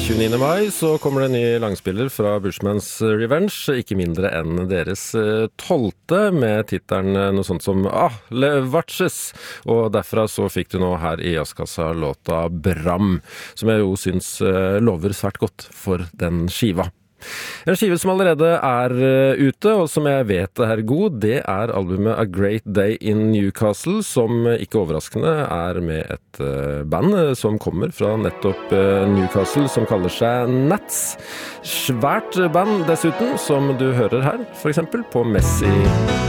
29. mai så kommer det en ny langspiller fra Bushmans Revenge, ikke mindre enn deres 12. med titelen noe sånt som Le Watches, og derfra så fikk du nå her i Jazzkassa låta Bram, som jeg jo synes lover svært godt for den skiva. En skive som allerede ute, og som jeg vet er god, det albumet A Great Day in Newcastle, som ikke overraskende med et band som kommer fra nettopp Newcastle, som kaller seg Nats. Svært band dessuten, som du hører her, for eksempel på Messi.